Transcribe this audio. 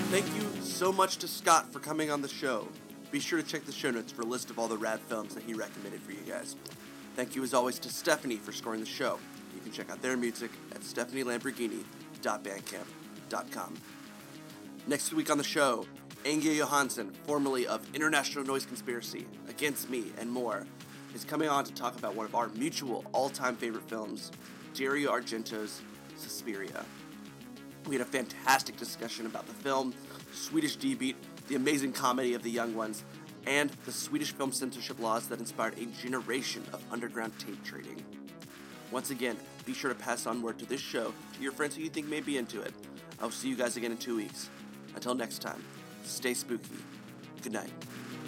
Thank you so much to Scott for coming on the show. Be sure to check the show notes for a list of all the rad films that he recommended for you guys. Thank you as always to Stephanie for scoring the show. You can check out their music at stephanielamborghini.bandcamp.com. Next week on the show, Inge Johansson, formerly of International Noise Conspiracy, Against Me, and more, is coming on to talk about one of our mutual all-time favorite films, Dario Argento's Suspiria. We had a fantastic discussion about the film, Swedish D-Beat, the amazing comedy of The Young Ones, and the Swedish film censorship laws that inspired a generation of underground tape trading. Once again, be sure to pass on word to this show to your friends who you think may be into it. I'll see you guys again in 2 weeks. Until next time, stay spooky. Good night.